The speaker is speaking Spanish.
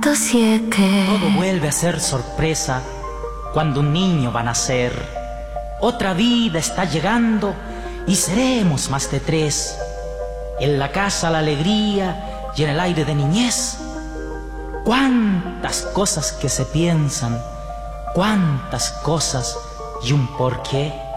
7. Todo vuelve a ser sorpresa cuando un niño va a nacer. Otra vida está llegando y seremos más de 3. En la casa la alegría y en el aire de niñez. Cuántas cosas que se piensan, cuántas cosas y un porqué.